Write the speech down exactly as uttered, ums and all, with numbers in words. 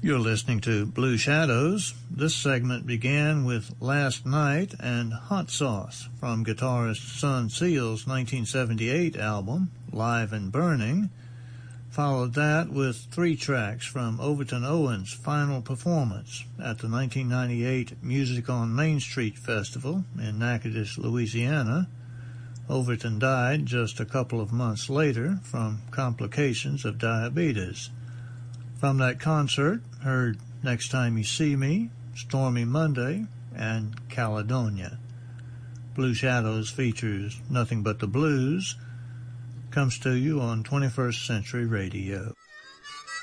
You're listening to Blue Shadows. This segment began with Last Night and Hot Sauce from guitarist Son Seal's nineteen seventy-eight album, Live and Burning. Followed that with three tracks from Overton Owen's final performance at the nineteen ninety-eight Music on Main Street Festival in Natchitoches, Louisiana. Overton died just a couple of months later from complications of diabetes. From that concert, heard Next Time You See Me, Stormy Monday, and Caledonia. Blue Shadows features Nothing But the Blues, comes to you on twenty-first Century Radio.